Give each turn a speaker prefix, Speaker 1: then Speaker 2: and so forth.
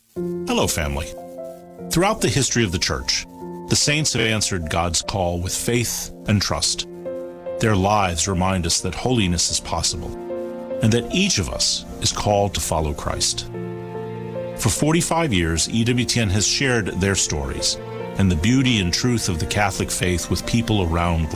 Speaker 1: Hello, family. Throughout the history of the Church, the saints have answered God's call with faith and trust. Their lives remind us that holiness is possible, and that each of us is called to follow Christ. For 45 years, EWTN has shared their stories and the beauty and truth of the Catholic faith with people around